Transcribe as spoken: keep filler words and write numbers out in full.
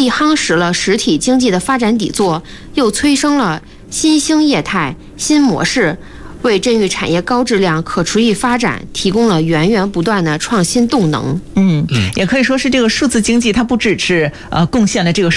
既夯实了实体经济的发展底座，又催生了新兴业态、新模式，为镇域产业高质量可持续发展提供了源源不断的创新动能。 嗯，也可以说是这个数字经济，它不只是呃贡献了这个